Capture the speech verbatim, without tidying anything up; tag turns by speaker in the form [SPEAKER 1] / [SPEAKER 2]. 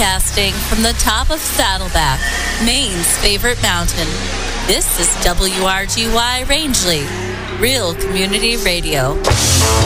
[SPEAKER 1] Broadcasting from the top of Saddleback, Maine's favorite mountain. This is W R G Y Rangeley, Real Community Radio.